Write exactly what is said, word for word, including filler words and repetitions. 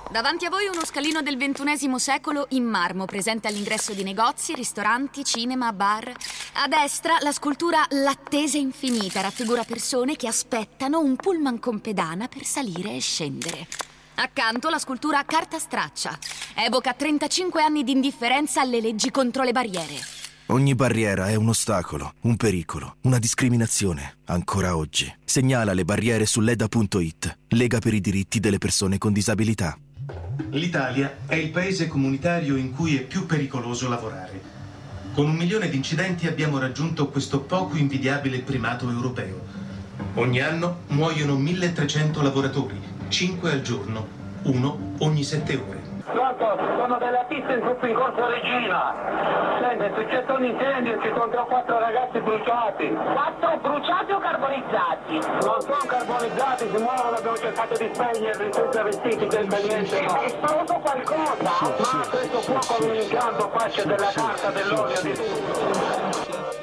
Davanti a voi uno scalino del ventunesimo secolo in marmo, presente all'ingresso di negozi, ristoranti, cinema, bar. A destra la scultura L'attesa infinita raffigura persone che aspettano un pullman con pedana per salire e scendere. Accanto la scultura Carta straccia. Evoca trentacinque anni di indifferenza alle leggi contro le barriere. Ogni barriera è un ostacolo, un pericolo, una discriminazione, ancora oggi. Segnala le barriere su leda punto it, Lega per i diritti delle persone con disabilità. L'Italia è il paese comunitario in cui è più pericoloso lavorare. Con un milione di incidenti abbiamo raggiunto questo poco invidiabile primato europeo. Ogni anno muoiono milletrecento lavoratori, cinque al giorno, uno ogni sette ore. Pronto, sono della pista in gruppo in Corso Regina. Senti, è successo un incendio, ci sono tre o quattro ragazzi bruciati. Quattro bruciati o carbonizzati? Non sono carbonizzati, si muovono, abbiamo cercato di spegnerli senza vestiti, senza niente. È esploso qualcosa? Ma questo fuoco in impianto, qua c'è della carta, dell'olio, di tutto.